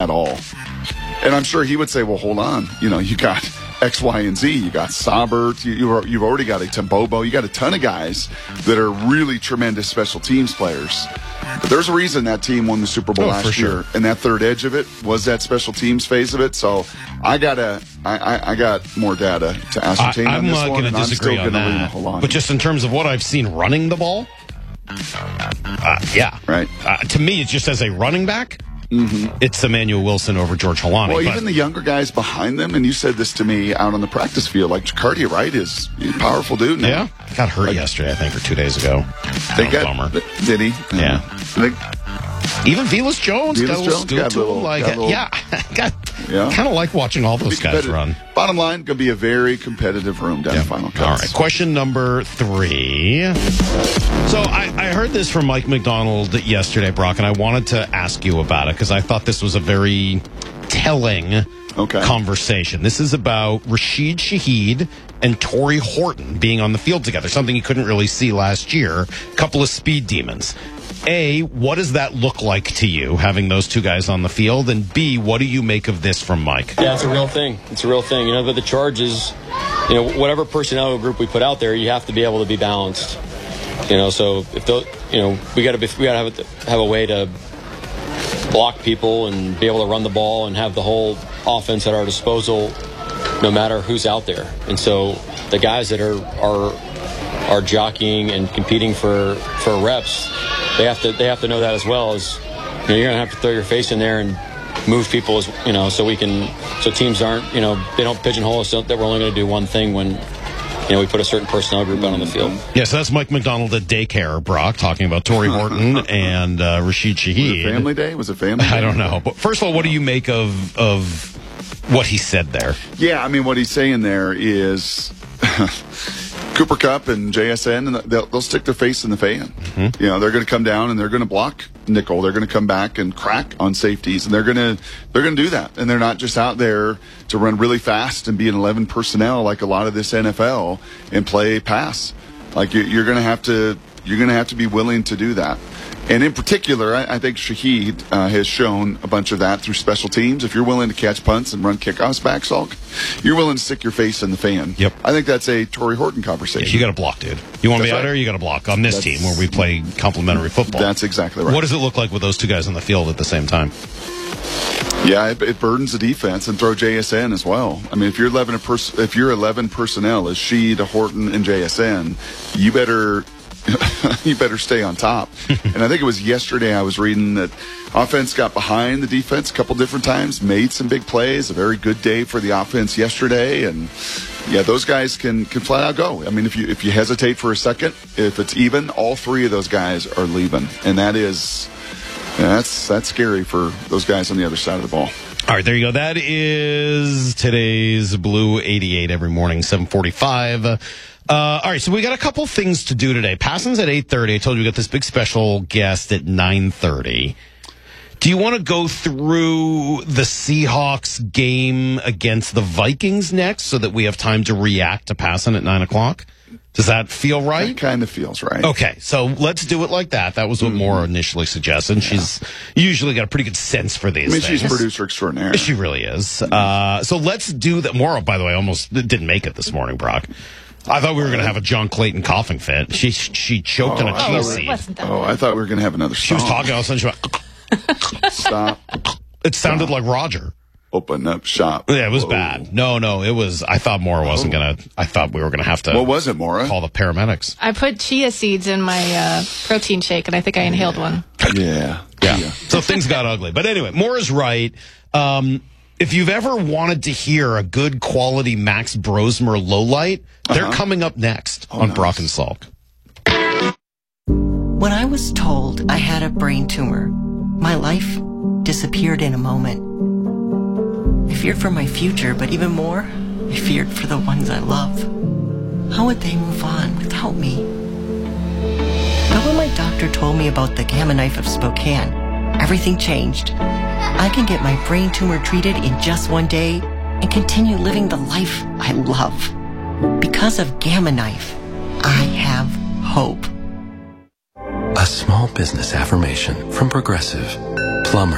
at all. And I'm sure he would say, well, hold on. You got X, Y, and Z. You got Saubert. You've already got a Tambobo. You got a ton of guys that are really tremendous special teams players. But there's a reason that team won the Super Bowl last year. And that third edge of it was that special teams phase of it. So I got more data to ascertain on this one. I'm not going to disagree on that. But just in terms of what I've seen running the ball, yeah. Right. To me, it's just as a running back, it's Emmanuel Wilson over George Holani. Well, even the younger guys behind them, and you said this to me out on the practice field, like Jacardia Wright is a powerful dude now. Yeah. Got hurt yesterday, I think, or 2 days ago. Bummer. Did he? Yeah. Even Velus Jones got a little kind of like watching all those guys run. Bottom line, going to be a very competitive room down the final cuts. All right, question number 3. So I heard this from Mike McDonald yesterday, Brock, and I wanted to ask you about it because I thought this was a very telling conversation. This is about Rashid Shaheed and Torrey Horton being on the field together, something you couldn't really see last year. A couple of speed demons. A, what does that look like to you, having those two guys on the field? And B, what do you make of this from Mike? Yeah, it's a real thing. It's a real thing. But the Charges, whatever personnel group we put out there, you have to be able to be balanced. So if we got to have a way to block people and be able to run the ball and have the whole offense at our disposal, no matter who's out there. And so the guys that are jockeying and competing for reps, they have to know that as well. As you're going to have to throw your face in there and move people, so teams aren't, they don't pigeonhole us that we're only going to do one thing when we put a certain personnel group out on the field. Yes, that's Mike McDonald at daycare, Brock, talking about Torrey Horton and Rashid Shaheed. Was it family day? I don't know. But first of all, what do you make of what he said there? Yeah, what he's saying there is Cooper Kupp and JSN, and they'll stick their face in the fan. They're going to come down and they're going to block nickel. They're going to come back and crack on safeties, and they're going to do that. And they're not just out there to run really fast and be an 11 personnel like a lot of this NFL and play pass. Like you're going to have to be willing to do that. And in particular, I think Shaheed has shown a bunch of that through special teams. If you're willing to catch punts and run kickoffs back, Salk, you're willing to stick your face in the fan. Yep. I think that's a Torrey Horton conversation. Yeah, you got to block, dude. You want to be out there, you got to block on this team where we play complementary football. That's exactly right. What does it look like with those two guys on the field at the same time? Yeah, it burdens the defense, and throw JSN as well. If you're 11 personnel as Sheed, Horton, and JSN, you better stay on top. And I think it was yesterday I was reading that offense got behind the defense a couple different times, made some big plays. A very good day for the offense yesterday, and yeah, those guys can flat out go. If you hesitate for a second, if it's even, all three of those guys are leaving, and that's scary for those guys on the other side of the ball. All right, there you go. That is today's Blue 88 every morning, 7:45. All right, so we got a couple things to do today. Passing's at 8:30. I told you we got this big special guest at 9:30. Do you want to go through the Seahawks game against the Vikings next so that we have time to react to Passing at 9 o'clock? Does that feel right? That kind of feels right. Okay, so let's do it like that. That was what Maura initially suggested. She's usually got a pretty good sense for these things. She's a producer extraordinaire. She really is. So let's do that. Maura, by the way, almost didn't make it this morning, Brock. I thought we were going to have a John Clayton coughing fit. She choked on a cheese seed. I thought we were going to have another song. She was talking, all of a sudden she went... Stop. It sounded like Roger. Open up shop. Yeah, it was bad. No, it was... I thought Maura wasn't going to... I thought we were going to have to... What was it, Maura? Call the paramedics. I put chia seeds in my protein shake, and I think I inhaled one. Yeah. So things got ugly. But anyway, Maura's right. If you've ever wanted to hear a good quality Max Brosmer lowlight, they're coming up next on Brock and Salk. When I was told I had a brain tumor, my life disappeared in a moment. I feared for my future, but even more, I feared for the ones I love. How would they move on without me? But when my doctor told me about the Gamma Knife of Spokane, everything changed. I can get my brain tumor treated in just one day and continue living the life I love. Because of Gamma Knife, I have hope. A small business affirmation from Progressive. Plumbers,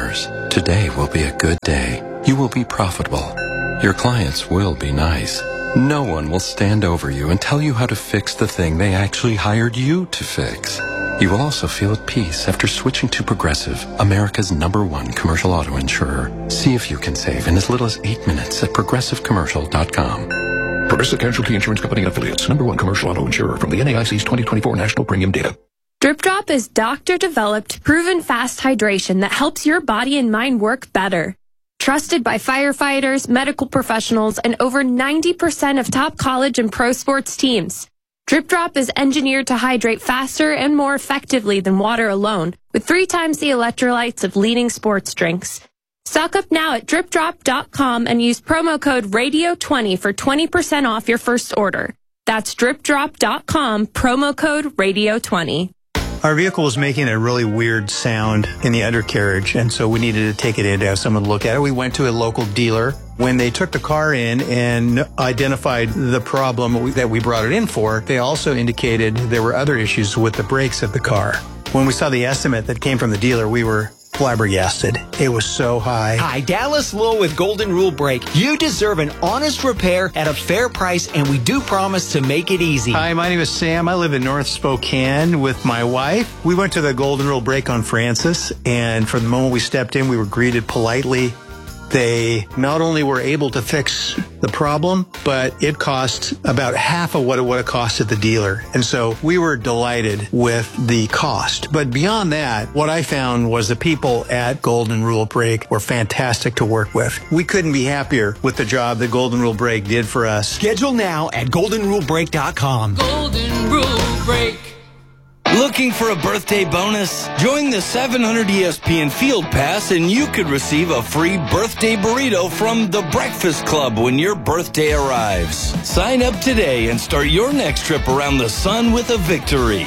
Today will be a good day. You will be profitable. Your clients will be nice. No one will stand over you and tell you how to fix the thing they actually hired you to fix. You will also feel at peace after switching to Progressive, America's #1 commercial auto insurer. See if you can save in as little as 8 minutes at progressivecommercial.com. Progressive Casualty Insurance Company and Affiliates, #1 commercial auto insurer from the NAIC's 2024 National Premium Data. Drip Drop is doctor-developed, proven fast hydration that helps your body and mind work better. Trusted by firefighters, medical professionals, and over 90% of top college and pro sports teams. Drip Drop is engineered to hydrate faster and more effectively than water alone, with 3 times the electrolytes of leading sports drinks. Stock up now at dripdrop.com and use promo code RADIO20 for 20% off your first order. That's dripdrop.com, promo code RADIO20. Our vehicle was making a really weird sound in the undercarriage, and so we needed to take it in to have someone look at it. We went to a local dealer. When they took the car in and identified the problem that we brought it in for, they also indicated there were other issues with the brakes of the car. When we saw the estimate that came from the dealer, we were flabbergasted. It was so high. Hi, Dallas Lowe with Golden Rule Brake. You deserve an honest repair at a fair price, and we do promise to make it easy. Hi, my name is Sam. I live in North Spokane with my wife. We went to the Golden Rule Brake on Francis, and from the moment we stepped in, we were greeted politely. They not only were able to fix the problem, but it cost about half of what it would have cost at the dealer. And so we were delighted with the cost. But beyond that, what I found was the people at Golden Rule Brake were fantastic to work with. We couldn't be happier with the job that Golden Rule Brake did for us. Schedule now at goldenrulebrake.com. Golden Rule Brake. Looking for a birthday bonus? Join the 700 ESPN Field Pass and you could receive a free birthday burrito from The Breakfast Club when your birthday arrives. Sign up today and start your next trip around the sun with a victory.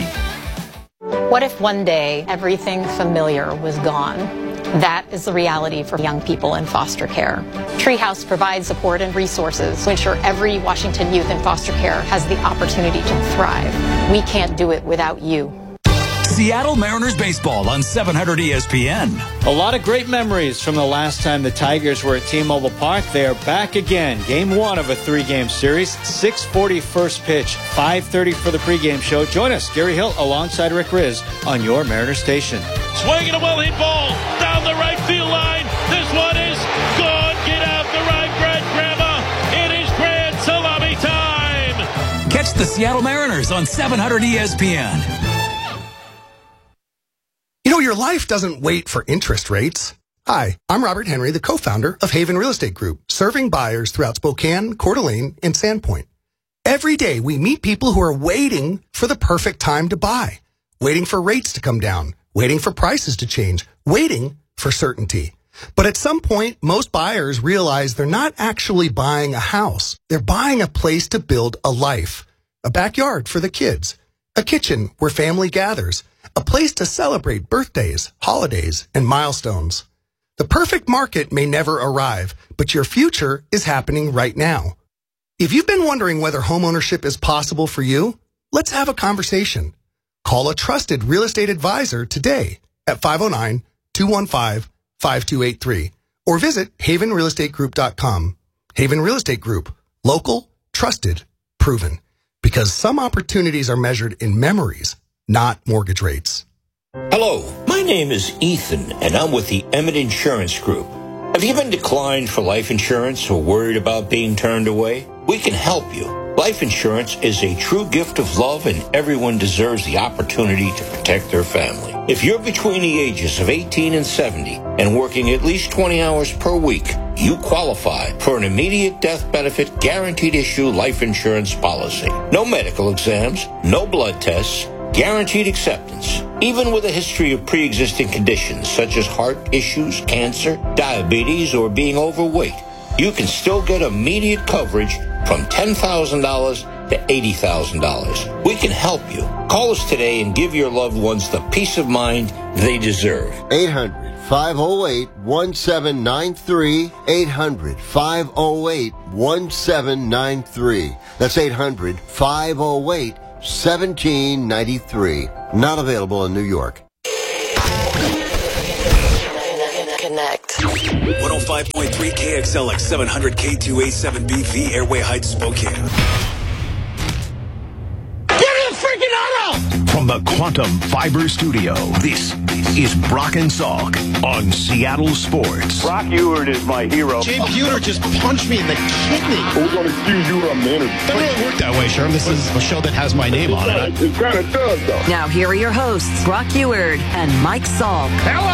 What if one day everything familiar was gone? That is the reality for young people in foster care. Treehouse provides support and resources to ensure every Washington youth in foster care has the opportunity to thrive. We can't do it without you. Seattle Mariners baseball on 700 ESPN. A lot of great memories from the last time the Tigers were at T-Mobile Park. They are back again. Game 1 of a 3-game series. 6:40 first pitch, 5:30 for the pregame show. Join us, Gary Hill, alongside Rick Riz on your Mariners station. Swinging a well-hit ball down the right field line. This one is gone. Get out the right, Grand Grandma. It is Grand Salami time. Catch the Seattle Mariners on 700 ESPN. You know, your life doesn't wait for interest rates. Hi, I'm Robert Henry, the co-founder of Haven Real Estate Group, serving buyers throughout Spokane, Coeur d'Alene, and Sandpoint. Every day, we meet people who are waiting for the perfect time to buy, waiting for rates to come down, waiting for prices to change, waiting for certainty. But at some point, most buyers realize they're not actually buying a house. They're buying a place to build a life, a backyard for the kids, a kitchen where family gathers, a place to celebrate birthdays, holidays, and milestones. The perfect market may never arrive, but your future is happening right now. If you've been wondering whether homeownership is possible for you, let's have a conversation. Call a trusted real estate advisor today at 509-215-5283 or visit havenrealestategroup.com. Haven Real Estate Group. Local, trusted, proven. Because some opportunities are measured in memories, not mortgage rates. Hello, my name is Ethan, and I'm with the Emmett Insurance Group. Have you been declined for life insurance or worried about being turned away? We can help you. Life insurance is a true gift of love, and everyone deserves the opportunity to protect their family. If you're between the ages of 18 and 70 and working at least 20 hours per week, you qualify for an immediate death benefit guaranteed issue life insurance policy. No medical exams, no blood tests, guaranteed acceptance. Even with a history of pre-existing conditions such as heart issues, cancer, diabetes, or being overweight, you can still get immediate coverage from $10,000 to $80,000. We can help you. Call us today and give your loved ones the peace of mind they deserve. 800-508-1793. 800-508-1793. That's 800-508-1793. Not available in New York. Connect. 105.3 KXLX 700 K2A7B V Airway Heights, Spokane. Give me a freaking auto! From the Quantum Fiber Studio, this is Brock and Salk on Seattle Sports. Brock Ewert is my hero. Jay Buhner just punched me in the kidney. We're going to excuse you a minute. Doesn't really work that way, Sherm. This is a show that has my name on it. It kind of does, though. Now, here are your hosts, Brock Ewert and Mike Salk.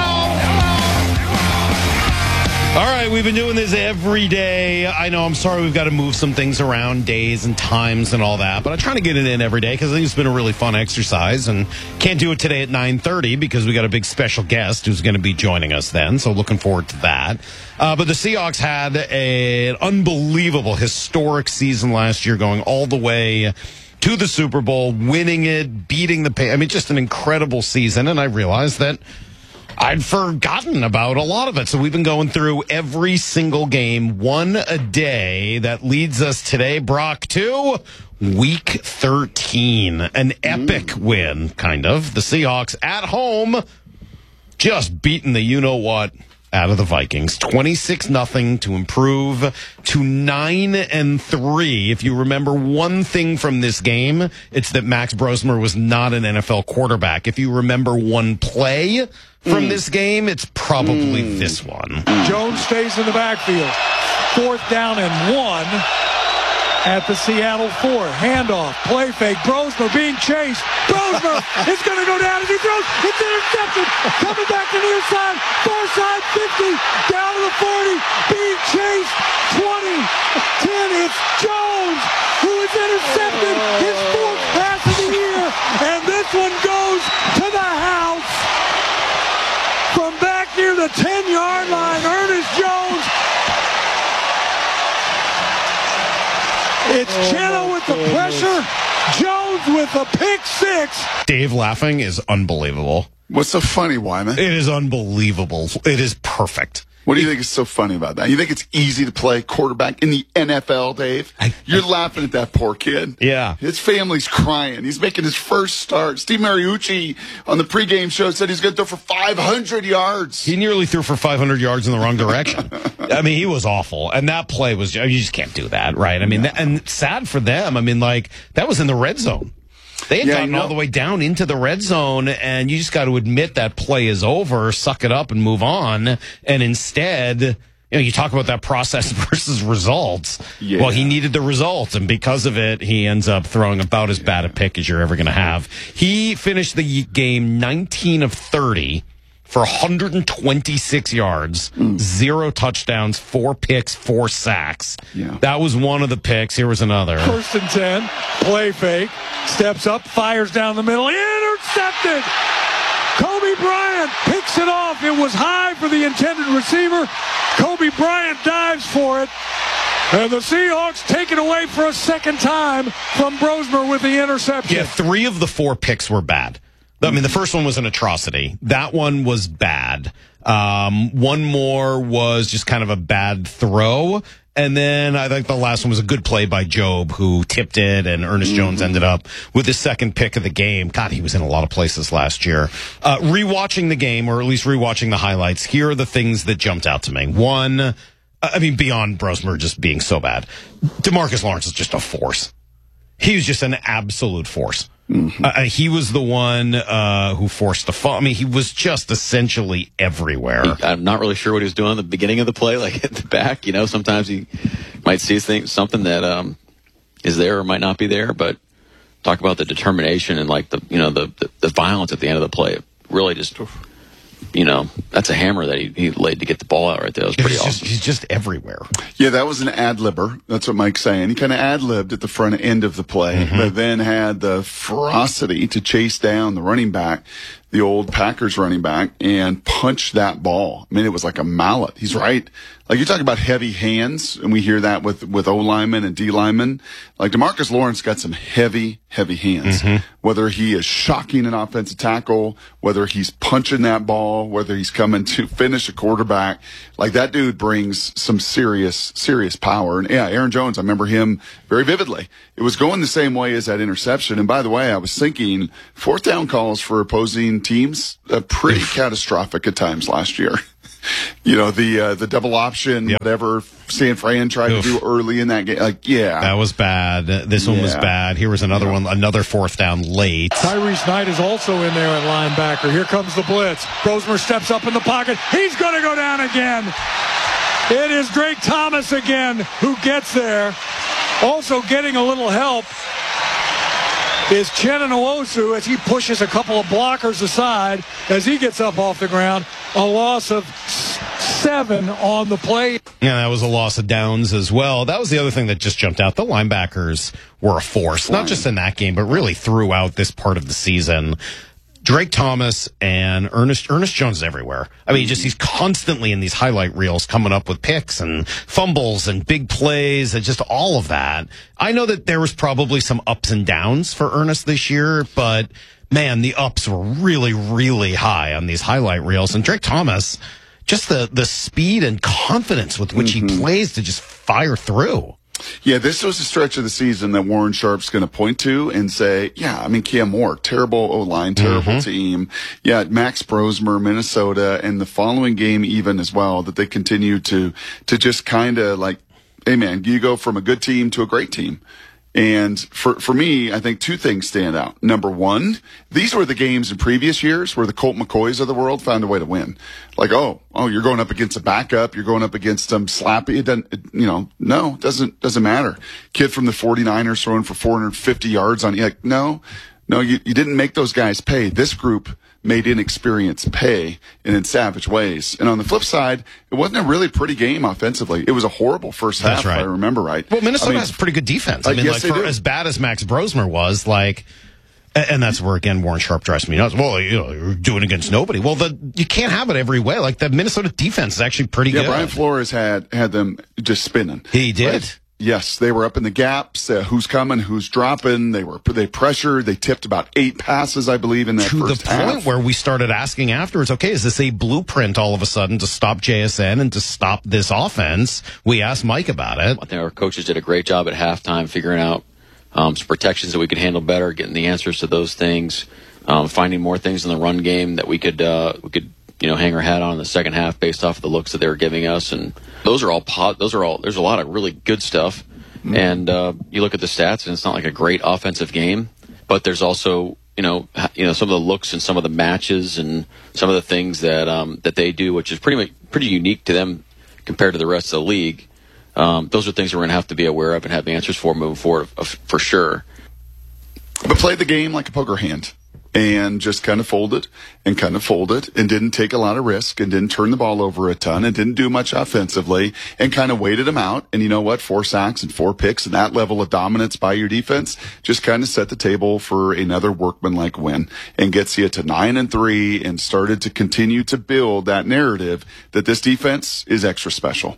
All right, we've been doing this every day. I know, I'm sorry we've got to move some things around, days and times and all that, but I'm trying to get it in every day because I think it's been a really fun exercise, and can't do it today at 9:30 because we got a big special guest who's going to be joining us then, so looking forward to that. But the Seahawks had an unbelievable, historic season last year, going all the way to the Super Bowl, winning it, beating the I mean, just an incredible season, and I realized that I'd forgotten about a lot of it. So we've been going through every single game, one a day. That leads us today, Brock, to Week 13. An epic win, kind of. The Seahawks at home just beating the you-know-what out of the Vikings. 26-0 to improve to 9-3. If you remember one thing from this game, it's that Max Brosmer was not an NFL quarterback. If you remember one play from this game, it's probably this one. Jones stays in the backfield. 4th down and 1 at the Seattle 4. Handoff, play fake, Brosmer being chased. Brosmer is going to go down as he throws. It's intercepted. Coming back to the near side. Far side 50. Down to the 40. Being chased. 20. 10. It's Jones who is intercepted. His 4th pass of the year. And this one goes to the house. From back near the 10-yard line, Ernest Jones. It's Chenna with the pressure. Jones with a pick 6. Dave laughing is unbelievable. What's so funny, Wyman? It is unbelievable. It is perfect. What do you think is so funny about that? You think it's easy to play quarterback in the NFL, Dave? You're laughing at that poor kid. Yeah. His family's crying. He's making his first start. Steve Mariucci on the pregame show said he's going to throw for 500 yards. He nearly threw for 500 yards in the wrong direction. I mean, he was awful. And that play was, you just can't do that, right? I mean, and sad for them. I mean, like, that was in the red zone. They had gotten all the way down into the red zone, and you just got to admit that play is over, suck it up, and move on. And instead, you talk about that process versus results. Yeah. Well, he needed the results, and because of it, he ends up throwing about as bad a pick as you're ever going to have. He finished the game 19 of 30 for 126 yards, 0 touchdowns, 4 picks, 4 sacks. Yeah. That was one of the picks. Here was another. 1st and 10, play fake, steps up, fires down the middle, intercepted! Kobe Bryant picks it off. It was high for the intended receiver. Kobe Bryant dives for it. And the Seahawks take it away for a second time from Brosmer with the interception. Yeah, 3 of the 4 picks were bad. I mean, the first one was an atrocity. That one was bad. One more was just kind of a bad throw. And then I think the last one was a good play by Job, who tipped it, and Ernest Jones ended up with the second pick of the game. God, he was in a lot of places last year. Rewatching the game, or at least rewatching the highlights, here are the things that jumped out to me. One, I mean, beyond Brosmer just being so bad, DeMarcus Lawrence is just a force. He was just an absolute force. He was the one who forced the fall. I mean, he was just essentially everywhere. I'm not really sure what he was doing at the beginning of the play, like at the back. Sometimes he might see something that is there or might not be there. But talk about the determination and like the violence at the end of the play. It really just, that's a hammer that he laid to get the ball out right there. That was pretty awesome. He's just everywhere. Yeah, that was an ad-libber. That's what Mike's saying. He kind of ad-libbed at the front end of the play, but then had the ferocity to chase down the running back, the old Packers running back, and punch that ball. I mean, it was like a mallet. He's right. Like, you talk about heavy hands, and we hear that with O linemen and D linemen. Like, DeMarcus Lawrence got some heavy hands. Whether he is shocking an offensive tackle, whether he's punching that ball, whether he's coming to finish a quarterback, like, that dude brings some serious power. And yeah, Aaron Jones, I remember him very vividly. It was going the same way as that interception. And by the way, I was thinking 4th down calls for opposing teams, pretty catastrophic at times last year. The double option, whatever San Fran tried to do early in that game. That was bad. This one was bad. Here was another one, another fourth down late. Tyrese Knight is also in there at linebacker. Here comes the blitz. Brosmer steps up in the pocket. He's going to go down again. It is Drake Thomas again who gets there. Also getting a little help is Chenna Nwosu as he pushes a couple of blockers aside as he gets up off the ground. A loss of 7 on the play. Yeah, that was a loss of downs as well. That was the other thing that just jumped out. The linebackers were a force, not just in that game, but really throughout this part of the season. Drake Thomas and Ernest Jones is everywhere. I mean, he's constantly in these highlight reels coming up with picks and fumbles and big plays and just all of that. I know that there was probably some ups and downs for Ernest this year, but man, the ups were really, really high on these highlight reels. And Drake Thomas, just the speed and confidence with which he plays to just fire through. Yeah, this was a stretch of the season that Warren Sharp's going to point to and say, Cam Moore, terrible O-line, terrible team. Yeah, Max Brosmer, Minnesota, and the following game even as well, that they continue to just kind of like, hey man, you go from a good team to a great team. And for me, I think 2 things stand out. Number one, these were the games in previous years where the Colt McCoys of the world found a way to win. Like, oh, you're going up against a backup. You're going up against some slappy. It doesn't matter. Kid from the 49ers throwing for 450 yards on you. Like, no, you didn't make those guys pay. This group made inexperience pay and in savage ways. And on the flip side, it wasn't a really pretty game offensively. It was a horrible first half, if I remember right. Well, Minnesota has pretty good defense. For as bad as Max Brosmer was, and that's where, again, Warren Sharp drives me nuts. Well, you're doing against nobody. Well, you can't have it every way. Like, the Minnesota defense is actually pretty good. Yeah, Brian Flores had them just spinning. He did. Right? Yes, they were up in the gaps. Who's coming? Who's dropping? They pressured. They tipped about 8 passes, I believe, in that first half. To the point where we started asking afterwards, okay, is this a blueprint all of a sudden to stop JSN and to stop this offense? We asked Mike about it. I think our coaches did a great job at halftime figuring out some protections that we could handle better, getting the answers to those things, finding more things in the run game that we could hang our hat on in the second half based off of the looks that they were giving us. And there's a lot of really good stuff. And you look at the stats and it's not like a great offensive game, but there's also, some of the looks and some of the matches and some of the things that they do, which is pretty unique to them compared to the rest of the league. Those are things we're going to have to be aware of and have answers for moving forward for sure. But play the game like a poker hand. And just kind of folded and didn't take a lot of risk and didn't turn the ball over a ton and didn't do much offensively and kind of waited them out. And you know what? 4 sacks and 4 picks and that level of dominance by your defense just kind of set the table for another workmanlike win and gets you to 9-3 and started to continue to build that narrative that this defense is extra special.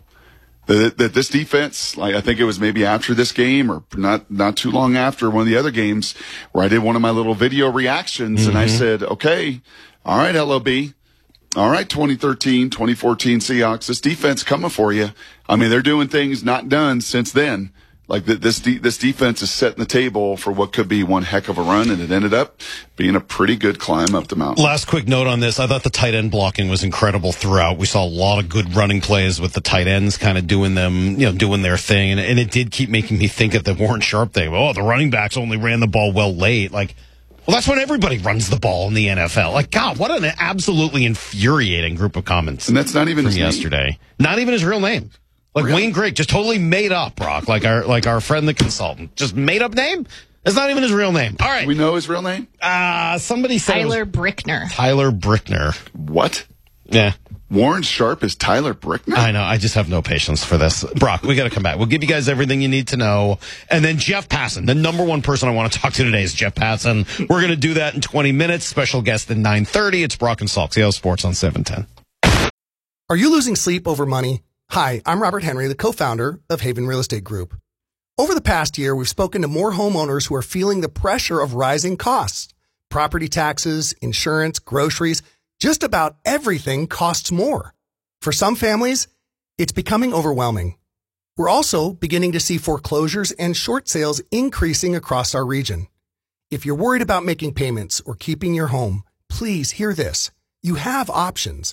That this defense, I think it was maybe after this game or not too long after one of the other games where I did one of my little video reactions and I said, okay, all right, LOB, all right, 2013, 2014 Seahawks, this defense coming for you. I mean, they're doing things not done since then. Like this defense is setting the table for what could be one heck of a run, and it ended up being a pretty good climb up the mountain. Last quick note on this. I thought the tight end blocking was incredible throughout. We saw a lot of good running plays with the tight ends kind of doing their thing. And it did keep making me think of the Warren Sharp thing. Oh, the running backs only ran the ball well late. Well, that's when everybody runs the ball in the NFL. God, what an absolutely infuriating group of comments. And that's not even from his yesterday. Name. Not even his real name. Really? Wayne Grigg, just totally made up, Brock, like our friend the consultant. Just made up name? That's not even his real name. All right. We know his real name? Somebody said Tyler Brickner. Tyler Brickner. What? Yeah. Warren Sharp is Tyler Brickner? I know. I just have no patience for this. Brock, we got to come back. We'll give you guys everything you need to know. And then Jeff Passan, the number one person I want to talk to today is Jeff Passan. We're going to do that in 20 minutes. Special guest at 9:30. It's Brock and Salk, Seattle Sports on 710. Are you losing sleep over money? Hi, I'm Robert Henry, the co-founder of Haven Real Estate Group. Over the past year, we've spoken to more homeowners who are feeling the pressure of rising costs. Property taxes, insurance, groceries, just about everything costs more. For some families, it's becoming overwhelming. We're also beginning to see foreclosures and short sales increasing across our region. If you're worried about making payments or keeping your home, please hear this. You have options.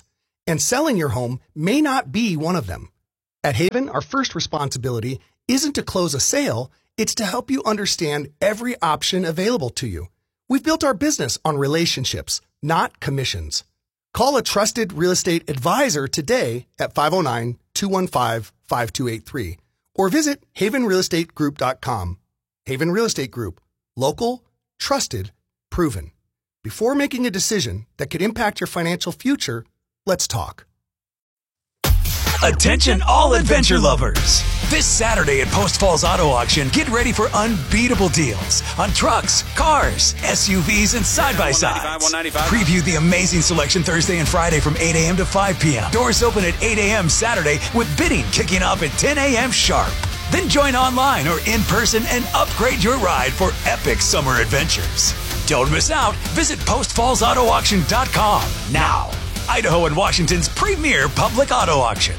and selling your home may not be one of them. At Haven, our first responsibility isn't to close a sale, it's to help you understand every option available to you. We've built our business on relationships, not commissions. Call a trusted real estate advisor today at 509-215-5283 or visit havenrealestategroup.com. Haven Real Estate Group. Local, trusted, proven. Before making a decision that could impact your financial future, let's talk. Attention all adventure lovers. This Saturday at Post Falls Auto Auction, get ready for unbeatable deals on trucks, cars, SUVs, and side-by-sides. Preview the amazing selection Thursday and Friday from 8 a.m. to 5 p.m. Doors open at 8 a.m. Saturday with bidding kicking off at 10 a.m. sharp. Then join online or in person and upgrade your ride for epic summer adventures. Don't miss out. Visit postfallsautoauction.com now. Idaho and Washington's premier public auto auction.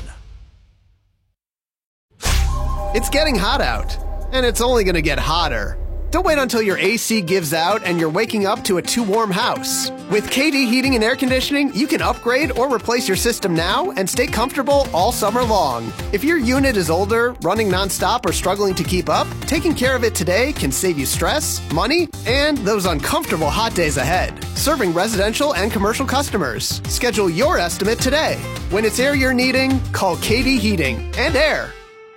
It's getting hot out, and it's only going to get hotter. Don't wait until your AC gives out and you're waking up to a too warm house. With KD Heating and Air Conditioning, you can upgrade or replace your system now and stay comfortable all summer long. If your unit is older, running nonstop, or struggling to keep up, taking care of it today can save you stress, money, and those uncomfortable hot days ahead. Serving residential and commercial customers. Schedule your estimate today. When it's air you're needing, call KD Heating and Air.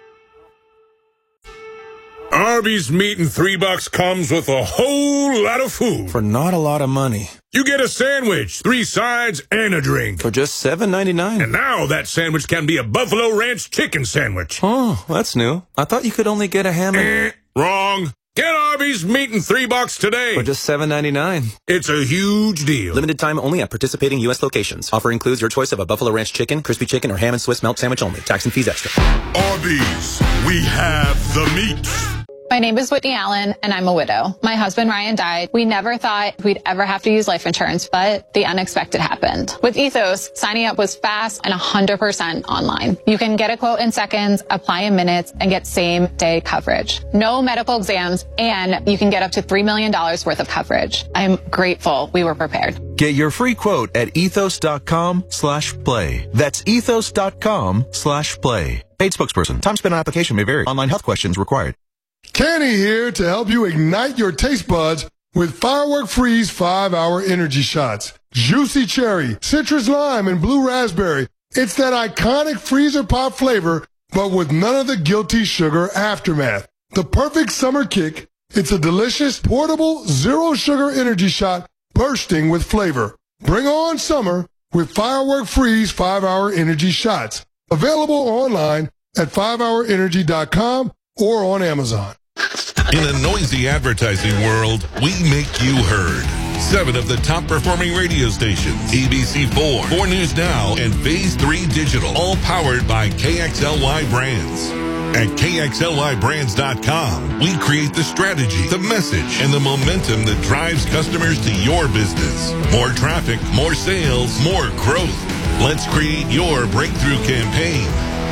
Arby's meat in $3 comes with a whole lot of food. For not a lot of money. You get a sandwich, 3 sides, and a drink. For just $7.99. And now that sandwich can be a Buffalo Ranch chicken sandwich. Oh, that's new. I thought you could only get a ham. Wrong. Get Arby's meat in $3 today. For just $7.99. It's a huge deal. Limited time only at participating U.S. locations. Offer includes your choice of a Buffalo Ranch chicken, crispy chicken, or ham and Swiss melt sandwich only. Tax and fees extra. Arby's. We have the meat. My name is Whitney Allen, and I'm a widow. My husband, Ryan, died. We never thought we'd ever have to use life insurance, but the unexpected happened. With Ethos, signing up was fast and 100% online. You can get a quote in seconds, apply in minutes, and get same-day coverage. No medical exams, and you can get up to $3 million worth of coverage. I'm grateful we were prepared. Get your free quote at ethos.com/play. That's ethos.com/play. Paid spokesperson. Time spent on application may vary. Online health questions required. Kenny here to help you ignite your taste buds with Firework Freeze 5-hour energy shots. Juicy cherry, citrus lime, and blue raspberry. It's that iconic freezer pop flavor, but with none of the guilty sugar aftermath. The perfect summer kick. It's a delicious, portable, zero sugar energy shot bursting with flavor. Bring on summer with Firework Freeze 5-hour energy shots. Available online at 5hourenergy.com or on Amazon. In a noisy advertising world, we make you heard. 7 of the top performing radio stations, ABC4, 4 News Now, and Phase 3 Digital, all powered by KXLY Brands. At KXLYBrands.com, we create the strategy, the message, and the momentum that drives customers to your business. More traffic, more sales, more growth. Let's create your breakthrough campaign.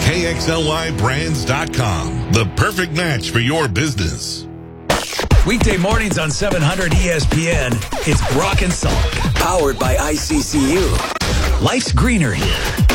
KXLYBrands.com, the perfect match for your business. Weekday mornings on 700 ESPN, it's Brock and Salk. Powered by ICCU. Life's greener here.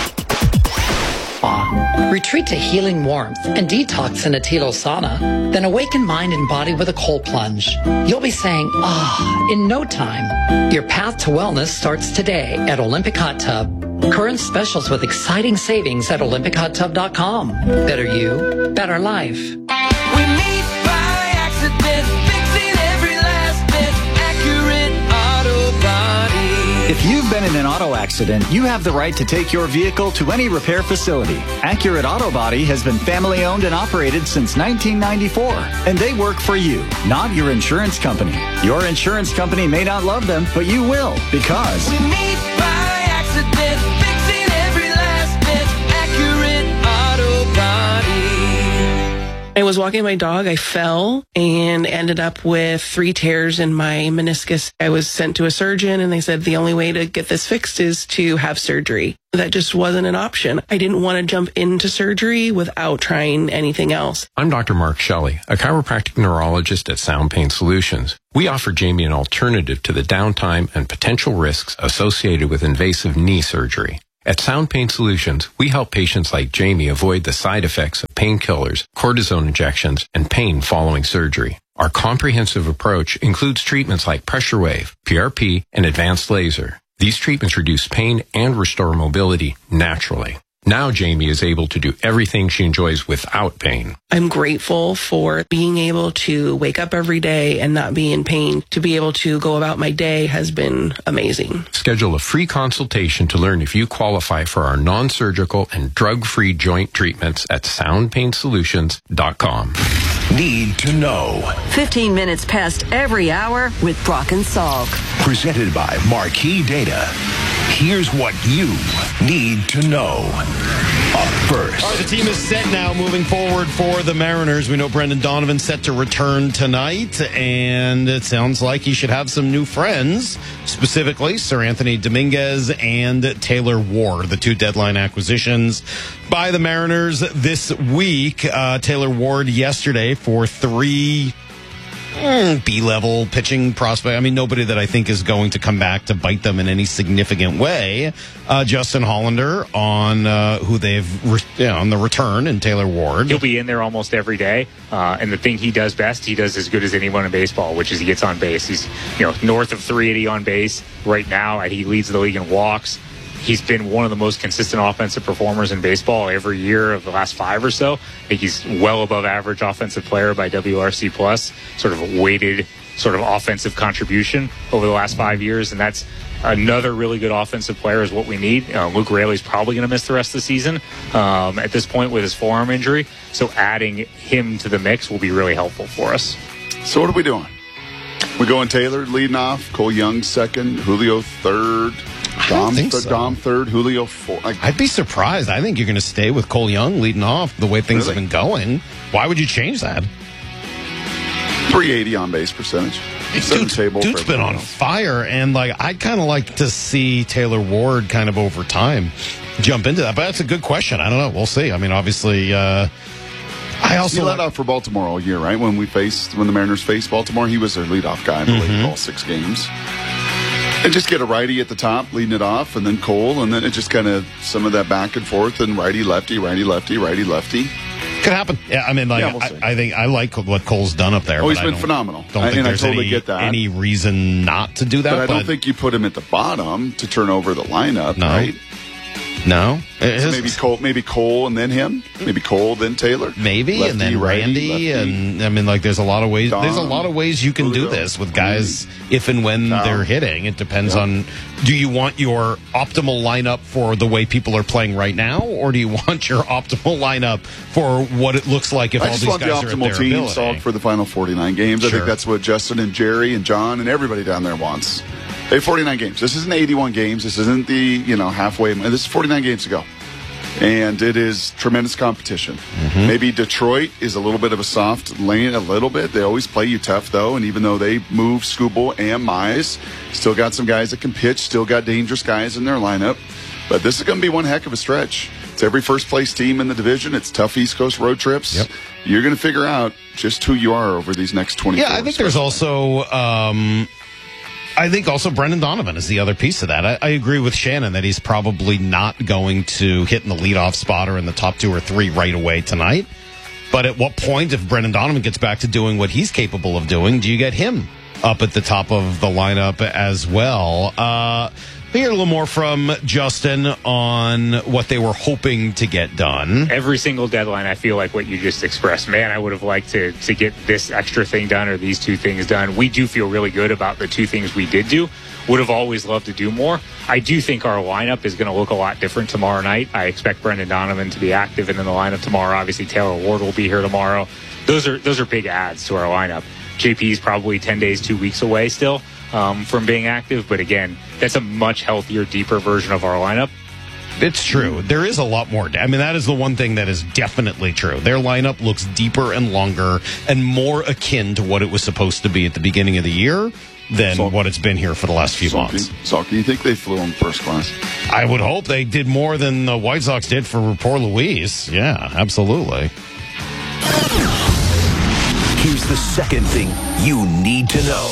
Retreat to healing warmth and detox in a Tito sauna. Then awaken mind and body with a cold plunge. You'll be saying, in no time. Your path to wellness starts today at Olympic Hot Tub. Current specials with exciting savings at OlympicHotTub.com. Better you, better life. We meet by accident, fixing every last bit, Accurate Auto Body. If you've been in an auto accident, you have the right to take your vehicle to any repair facility. Accurate Auto Body has been family owned and operated since 1994, and they work for you, not your insurance company. Your insurance company may not love them, but you will, because We meet by accident, fixing every last bit, Accurate Auto Body. I was walking my dog, I fell and ended up with 3 tears in my meniscus. I was sent to a surgeon and they said the only way to get this fixed is to have surgery. That just wasn't an option. I didn't want to jump into surgery without trying anything else. I'm Dr. Mark Shelley, a chiropractic neurologist at Sound Pain Solutions. We offer Jamie an alternative to the downtime and potential risks associated with invasive knee surgery. At Sound Pain Solutions, we help patients like Jamie avoid the side effects of painkillers, cortisone injections, and pain following surgery. Our comprehensive approach includes treatments like pressure wave, PRP, and advanced laser. These treatments reduce pain and restore mobility naturally. Now Jamie is able to do everything she enjoys without pain. I'm grateful for being able to wake up every day and not be in pain. To be able to go about my day has been amazing. Schedule a free consultation to learn if you qualify for our non-surgical and drug-free joint treatments at soundpainsolutions.com. Need to know. 15 minutes past every hour with Brock and Salk. Presented by Marquee Data. Here's what you need to know. Up first. All right, the team is set now moving forward for the Mariners. We know Brendan Donovan set to return tonight, and it sounds like he should have some new friends, specifically Sir Anthony Dominguez and Taylor Ward, the two deadline acquisitions by the Mariners this week. Taylor Ward yesterday for 3 B-level pitching prospect. I mean, nobody that I think is going to come back to bite them in any significant way. Justin Hollander on who they've on the return, and Taylor Ward. He'll be in there almost every day, and the thing he does best, he does as good as anyone in baseball, which is he gets on base. He's north of 380 on base right now, and he leads the league in walks. He's been one of the most consistent offensive performers in baseball every year of the last 5 or so. I think he's well above average offensive player by WRC plus, sort of weighted sort of offensive contribution over the last 5 years. And that's another really good offensive player is what we need. Luke Raley's probably going to miss the rest of the season at this point with his forearm injury. So adding him to the mix will be really helpful for us. So what are we doing? We're going Taylor leading off, Cole Young second, Julio third. Dom third, Julio fourth. I'd be surprised. I think you're going to stay with Cole Young leading off the way things have been going. Why would you change that? 380 on base percentage. Dude's been on fire, and I'd kind of like to see Taylor Ward kind of over time jump into that. But that's a good question. I don't know. We'll see. I mean, obviously, I also led off for Baltimore all year, right? When the Mariners faced Baltimore, he was their leadoff guy, I believe, all 6 games. And just get a righty at the top, leading it off, and then Cole, and then it just kind of some of that back and forth, and righty, lefty, righty, lefty, righty, lefty. Could happen. Yeah, I mean, we'll I think I like what Cole's done up there. Oh, he's been phenomenal. Don't think there's any reason not to do that. But I don't think you put him at the bottom to turn over the lineup, right? No. So maybe Cole and then him. Maybe Cole then Taylor. Maybe lefty, and then Randy, and I mean, there's a lot of ways. There's a lot of ways you can do this with guys if and when they're hitting. It depends on. Do you want your optimal lineup for the way people are playing right now, or do you want your optimal lineup for what it looks like if all these guys are at their ability? I just want the optimal team solved for the final 49 games. Sure. I think that's what Justin and Jerry and John and everybody down there wants. They have 49 games. This isn't 81 games. This isn't the halfway. This is 49 games to go. And it is tremendous competition. Maybe Detroit is a little bit of a soft lane, a little bit. They always play you tough, though. And even though they move Skubal and Mize, still got some guys that can pitch, still got dangerous guys in their lineup. But this is going to be one heck of a stretch. It's every first-place team in the division. It's tough East Coast road trips. Yep. You're going to figure out just who you are over these next 24. Yeah, I think there's also... I think also Brendan Donovan is the other piece of that. I agree with Shannon that he's probably not going to hit in the leadoff spot or in the top 2 or 3 right away tonight. But at what point, if Brendan Donovan gets back to doing what he's capable of doing, do you get him up at the top of the lineup as well? We hear a little more from Justin on what they were hoping to get done. Every single deadline, I feel like what you just expressed. Man, I would have liked to get this extra thing done or these 2 things done. We do feel really good about the 2 things we did do. Would have always loved to do more. I do think our lineup is going to look a lot different tomorrow night. I expect Brendan Donovan to be active in the lineup tomorrow. Obviously, Taylor Ward will be here tomorrow. Those are big adds to our lineup. JP is probably 10 days, 2 weeks away still from being active. But again, that's a much healthier, deeper version of our lineup. It's true. There is a lot more. I mean, that is the one thing that is definitely true. Their lineup looks deeper and longer and more akin to what it was supposed to be at the beginning of the year than what it's been here for the last few months. So, do you think they flew in first class? I would hope they did more than the White Sox did for poor Luis. Yeah, absolutely. Here's the second thing you need to know.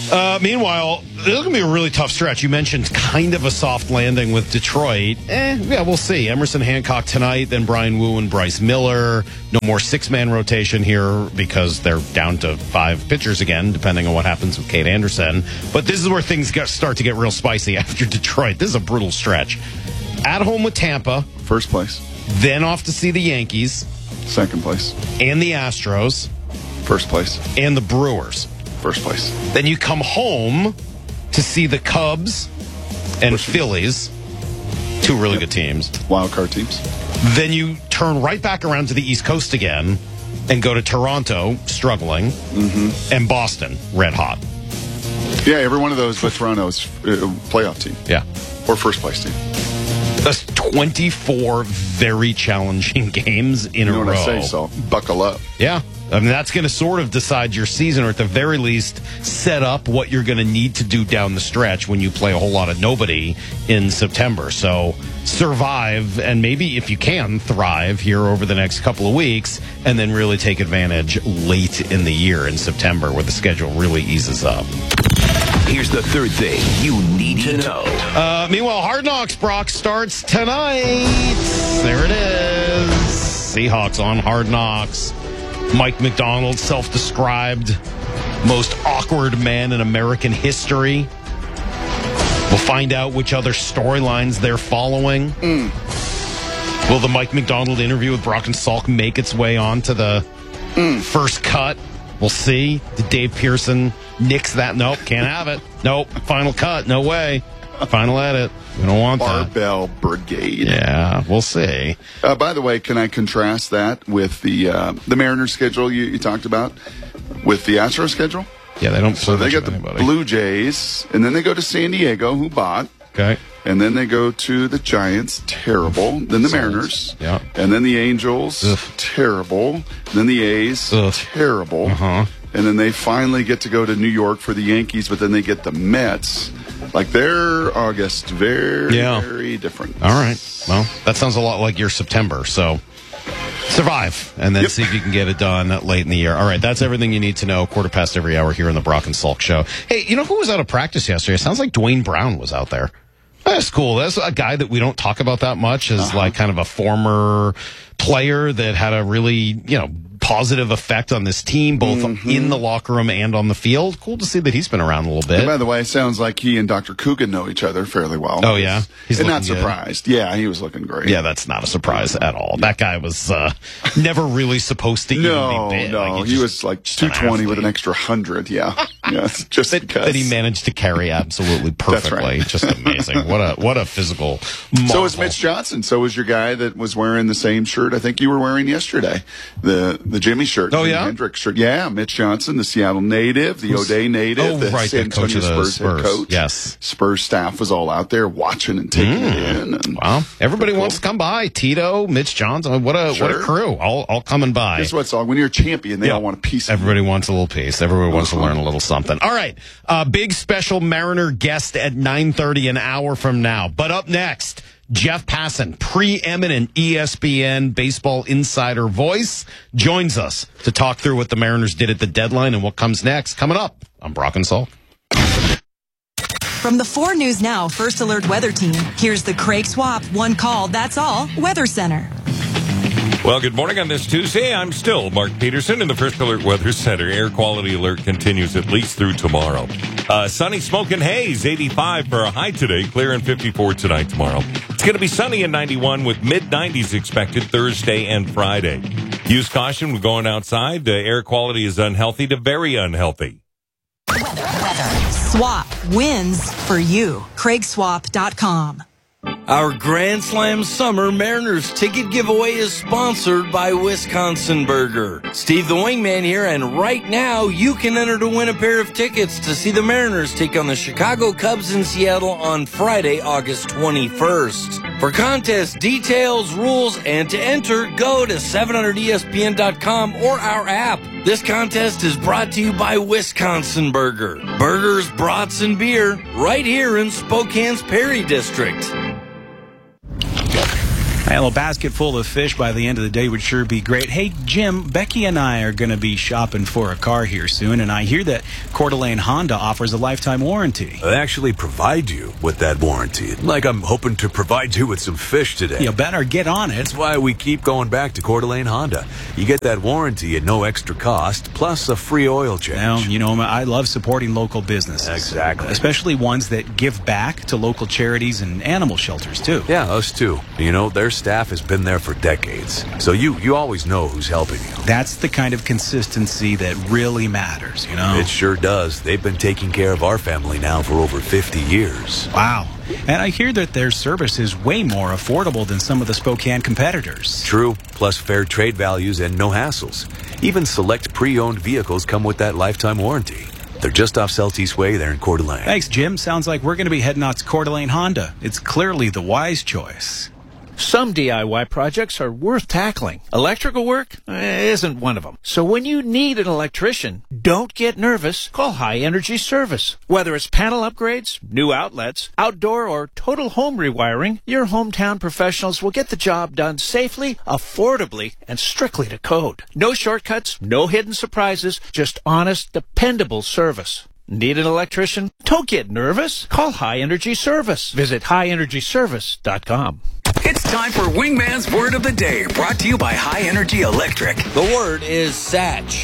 Meanwhile, it's going to be a really tough stretch. You mentioned kind of a soft landing with Detroit. Yeah, we'll see. Emerson Hancock tonight, then Brian Wu and Bryce Miller. No more six-man rotation here because they're down to 5 pitchers again, depending on what happens with Kate Anderson. But this is where things start to get real spicy after Detroit. This is a brutal stretch. At home with Tampa. First place. Then off to see the Yankees. Second place. And the Astros. First place. And the Brewers. First place. Then you come home to see the Cubs and Phillies. 2 really good teams. Wild card teams. Then you turn right back around to the East Coast again and go to Toronto, struggling, and Boston, red hot. Yeah, every one of those but Toronto's playoff team. Yeah. Or first place team. That's 24 very challenging games in a row. What I say, so buckle up. Yeah. I mean, that's going to sort of decide your season, or at the very least, set up what you're going to need to do down the stretch when you play a whole lot of nobody in September. So survive, and maybe if you can, thrive here over the next couple of weeks, and then really take advantage late in the year in September where the schedule really eases up. Here's the third thing you need to know. Meanwhile, Hard Knocks, Brock, starts tonight. There it is. Seahawks on Hard Knocks. Mike Macdonald, self-described most awkward man in American history. We'll find out which other storylines they're following. Will the Mike Macdonald interview with Brock and Salk make its way onto the first cut? We'll see. Did Dave Pearson nix that? Nope, can't have it. Nope, final cut, no way. Final edit. We don't want that. Barbell Brigade. Yeah, we'll see. By the way, can I contrast that with the Mariners schedule you talked about with the Astros schedule? Yeah, they don't. So they got the Blue Jays, and then they go to San Diego, who bought. Okay. And then they go to the Giants, terrible. Then the Mariners. Yeah. And then the Angels, terrible. And then the A's, terrible. And then they finally get to go to New York for the Yankees, but then they get the Mets. Like their August, very different. All right. Well, that sounds a lot like your September. So survive and then see if you can get it done late in the year. All right. That's everything you need to know. 1/4 every hour here on the Brock and Salk Show. Hey, you know who was out of practice yesterday? It sounds like Dwayne Brown was out there. That's cool. That's a guy that we don't talk about that much as like kind of a former player that had a really, positive effect on this team, both in the locker room and on the field. Cool to see that he's been around a little bit. And by the way, it sounds like he and Dr. Coogan know each other fairly well. Oh, yeah? He's not surprised. Good. Yeah, he was looking great. Yeah, that's not a surprise at all. That guy was never really supposed to even be big. No, he was like 220 with an extra 100, yeah. Just because. That he managed to carry absolutely perfectly. That's right. Just amazing. What a physical marvel. So is Mitch Johnson. So is your guy that was wearing the same shirt I think you were wearing yesterday. The Jimmy shirt. Oh, yeah? Hendricks shirt. Yeah, Mitch Johnson, the Seattle native, the O'Day native, the right, San Antonio Spurs head coach. Yes. Spurs staff was all out there watching and taking it in. And wow. Everybody wants to come by. Tito, Mitch Johnson. What a crew. All coming by. Guess what, Saul? When you're a champion, they all want a piece of Everybody wants a little piece. Everybody wants to learn a little something. All right. Big special Mariner guest at 9:30 an hour from now. But up next, Jeff Passan, preeminent ESPN baseball insider voice, joins us to talk through what the Mariners did at the deadline and what comes next. Coming up on Brock and Salk. From the 4 News Now First Alert Weather Team, here's the Craig Swap One Call, That's All Weather Center. Well, good morning on this Tuesday. I'm still Mark Peterson in the First Alert Weather Center. Air quality alert continues at least through tomorrow. Sunny, smoke, and haze, 85 for a high today. Clear and 54 tonight, tomorrow. It's going to be sunny in 91 with mid-90s expected Thursday and Friday. Use caution when going outside. Air quality is unhealthy to very unhealthy. Weather. Swap wins for you. CraigSwap.com. Our Grand Slam Summer Mariners ticket giveaway is sponsored by Wisconsin Burger. Steve the Wingman here, and right now you can enter to win a pair of tickets to see the Mariners take on the Chicago Cubs in Seattle on Friday, August 21st. For contest details, rules, and to enter, go to 700ESPN.com or our app. This contest is brought to you by Wisconsin Burger. Burgers, brats, and beer right here in Spokane's Perry District. Well, a basket full of fish by the end of the day would sure be great. Hey, Jim, Becky and I are going to be shopping for a car here soon, and I hear that Coeur d'Alene Honda offers a lifetime warranty. They actually provide you with that warranty. Like I'm hoping to provide you with some fish today. You better get on it. That's why we keep going back to Coeur d'Alene Honda. You get that warranty at no extra cost, plus a free oil change. Well, you know, I love supporting local businesses. Exactly. Especially ones that give back to local charities and animal shelters, too. Yeah, us too. You know, their staff has been there for decades. So you always know who's helping you. That's the kind of consistency that really matters, you know? It sure does. They've been taking care of our family now for over 50 years. Wow. And I hear that their service is way more affordable than some of the Spokane competitors. True, plus fair trade values and no hassles. Even select pre-owned vehicles come with that lifetime warranty. They're just off Celtice Way there in Coeur d'Alene. Thanks, Jim. Sounds like we're going to be heading out to Coeur d'Alene Honda. It's clearly the wise choice. Some DIY projects are worth tackling. Electrical work isn't one of them. So when you need an electrician, don't get nervous. Call High Energy Service. Whether it's panel upgrades, new outlets, outdoor or total home rewiring, your hometown professionals will get the job done safely, affordably, and strictly to code. No shortcuts, no hidden surprises, just honest, dependable service. Need an electrician? Don't get nervous. Call High Energy Service. Visit highenergyservice.com. It's time for Wingman's Word of the Day, brought to you by High Energy Electric. The word is Satch.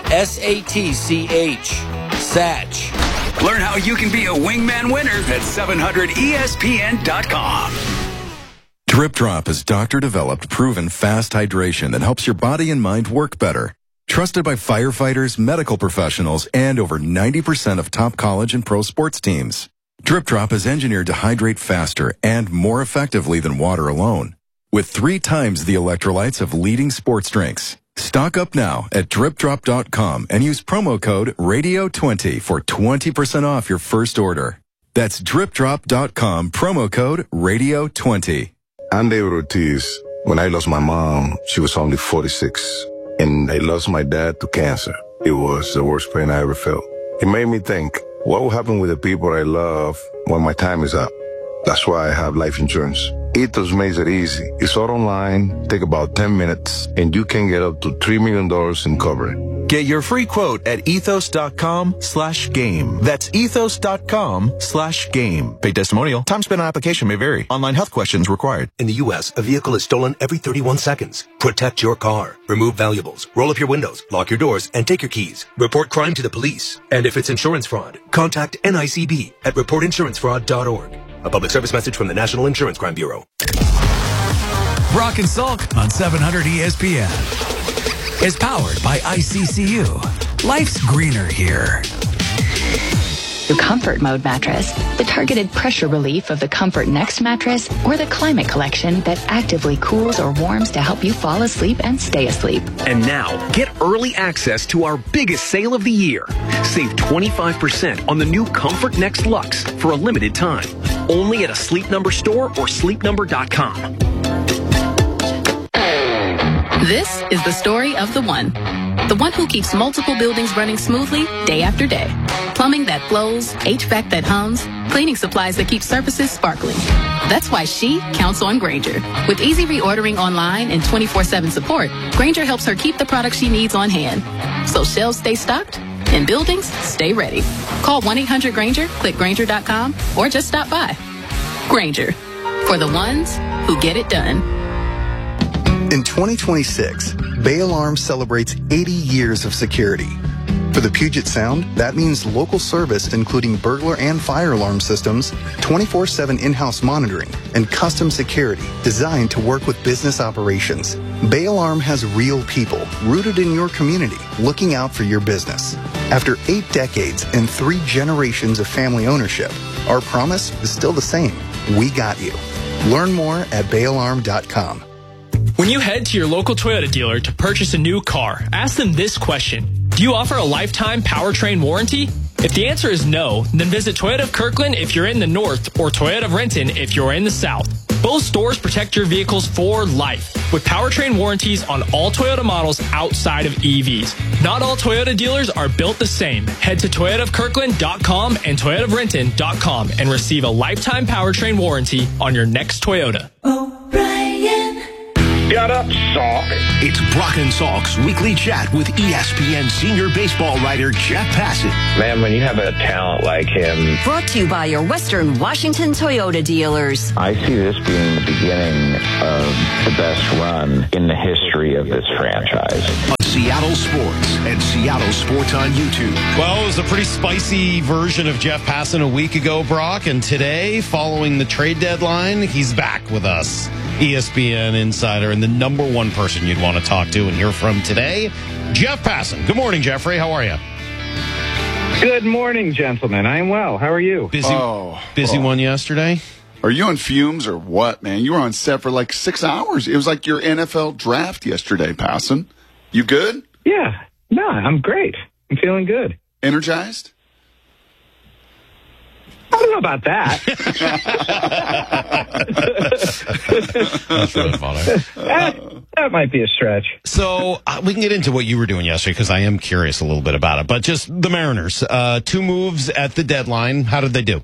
S-A-T-C-H. Satch. Learn how you can be a Wingman winner at 700ESPN.com. Drip Drop is doctor-developed, proven fast hydration that helps your body and mind work better. Trusted by firefighters, medical professionals, and over 90% of top college and pro sports teams. Drip Drop is engineered to hydrate faster and more effectively than water alone, with 3 times the electrolytes of leading sports drinks. Stock up now at dripdrop.com and use promo code RADIO20 for 20% off your first order. That's dripdrop.com, promo code RADIO20. I'm David Ortiz. When I lost my mom, she was only 46, and I lost my dad to cancer. It was the worst pain I ever felt. It made me think, what will happen with the people I love when my time is up? That's why I have life insurance. Ethos makes it easy. It's all online, take about 10 minutes, and you can get up to $3 million in coverage. Get your free quote at ethos.com/game. That's ethos.com/game. Paid testimonial. Time spent on application may vary. Online health questions required. In the U.S., a vehicle is stolen every 31 seconds. Protect your car. Remove valuables. Roll up your windows. Lock your doors. And take your keys. Report crime to the police. And if it's insurance fraud, contact NICB at reportinsurancefraud.org. A public service message from the National Insurance Crime Bureau. Brock and Salk on 700 ESPN is powered by ICCU. Life's greener here. The Comfort Mode mattress, the targeted pressure relief of the Comfort Next mattress, or the Climate Collection that actively cools or warms to help you fall asleep and stay asleep. And now, get early access to our biggest sale of the year. Save 25% on the new Comfort Next Luxe for a limited time. Only at a Sleep Number store or sleepnumber.com. This is the story of the one who keeps multiple buildings running smoothly day after day. Plumbing that flows, HVAC that hums, cleaning supplies that keep surfaces sparkling. That's why she counts on Grainger. With easy reordering online and 24/7 support, Grainger helps her keep the products she needs on hand. So shelves stay stocked and buildings stay ready. Call 1-800-GRAINGER, click Grainger.com, or just stop by. Grainger, for the ones who get it done. In 2026, Bay Alarm celebrates 80 years of security. For the Puget Sound, that means local service including burglar and fire alarm systems, 24/7 in-house monitoring, and custom security designed to work with business operations. Bay Alarm has real people rooted in your community looking out for your business. After 8 decades and 3 generations of family ownership, our promise is still the same. We got you. Learn more at bayalarm.com. When you head to your local Toyota dealer to purchase a new car, ask them this question. Do you offer a lifetime powertrain warranty? If the answer is no, then visit Toyota of Kirkland if you're in the north or Toyota of Renton if you're in the south. Both stores protect your vehicles for life with powertrain warranties on all Toyota models outside of EVs. Not all Toyota dealers are built the same. Head to toyotaofkirkland.com and toyotaofrenton.com and receive a lifetime powertrain warranty on your next Toyota. O'Brien. Shut up, Salk. It's Brock and Salk's weekly chat with ESPN senior baseball writer Jeff Passan. Man, when you have a talent like him. Brought to you by your Western Washington Toyota dealers. I see this being the beginning of the best run in the history of this franchise. On Seattle Sports and Seattle Sports on YouTube. Well, it was a pretty spicy version of Jeff Passan a week ago, Brock, and today, following the trade deadline, he's back with us. ESPN insider and the number one person you'd want to talk to and hear from today, Jeff Passan. Good morning, Jeffrey. How are you? Good morning, gentlemen. I'm well. How are you? Busy one yesterday? Are you on fumes or what, man? You were on set for like 6 hours. It was like your NFL draft yesterday, Passan. You good? Yeah. No, I'm great. I'm feeling good. Energized? I don't know about that. That's really funny. That might be a stretch. So we can get into what you were doing yesterday because I am curious a little bit about it. But just the Mariners, 2 moves at the deadline. How did they do?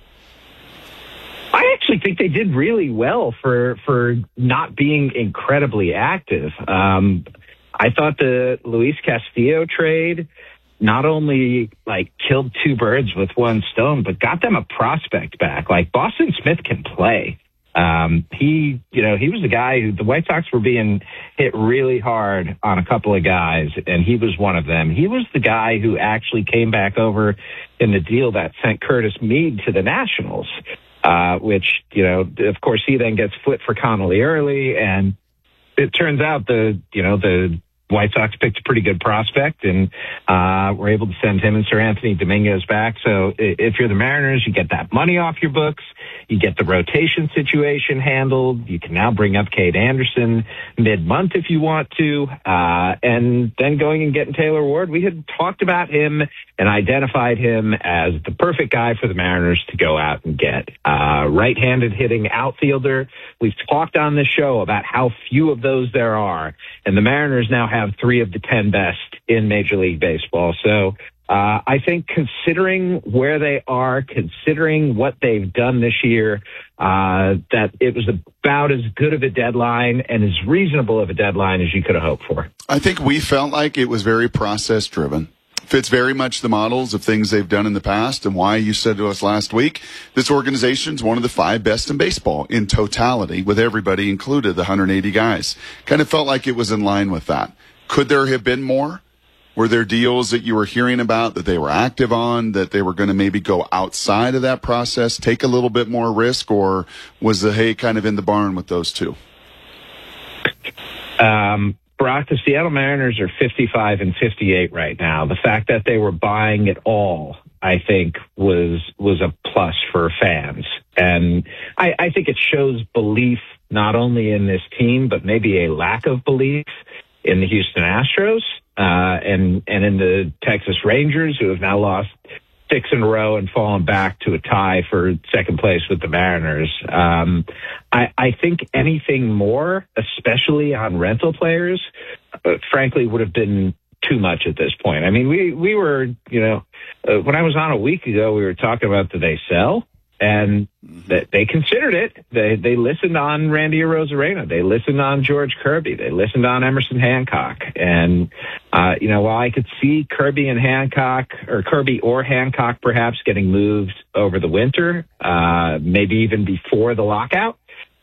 I actually think they did really well for not being incredibly active. I thought the Luis Castillo trade not only killed 2 birds with one stone, but got them a prospect back. Like Boston Smith can play. He was the guy who the White Sox were being hit really hard on a couple of guys, and he was one of them. He was the guy who actually came back over in the deal that sent Curtis Mead to the Nationals, which, of course, he then gets flipped for Connolly early, and it turns out the White Sox picked a pretty good prospect and were able to send him and Sir Anthony Dominguez back. So if you're the Mariners, you get that money off your books. You get the rotation situation handled. You can now bring up Cade Anderson mid-month if you want to. And then going and getting Taylor Ward. We had talked about him and identified him as the perfect guy for the Mariners to go out and get. Right-handed hitting outfielder. We've talked on this show about how few of those there are. And the Mariners now have 3 of the 10 best in Major League Baseball. So I think considering where they are, considering what they've done this year, that it was about as good of a deadline and as reasonable of a deadline as you could have hoped for. I think we felt like it was very process-driven. Fits very much the models of things they've done in the past, and why you said to us last week, this organization's one of the 5 best in baseball in totality, with everybody included, the 180 guys. Kind of felt like it was in line with that. Could there have been more? Were there deals that you were hearing about that they were active on, that they were going to maybe go outside of that process, take a little bit more risk, or was the hay kind of in the barn with those 2? Brock, the Seattle Mariners are 55 and 58 right now. The fact that they were buying it all, I think, was a plus for fans. And I think it shows belief not only in this team, but maybe a lack of belief in the Houston Astros and in the Texas Rangers, who have now lost 6 in a row and fallen back to a tie for second place with the Mariners. I think anything more, especially on rental players, frankly, would have been too much at this point. I mean, we were, when I was on a week ago, we were talking about, do they sell? And they considered it. They listened on Randy Arozarena. They listened on George Kirby. They listened on Emerson Hancock. And, while I could see Kirby or Hancock perhaps getting moved over the winter, maybe even before the lockout,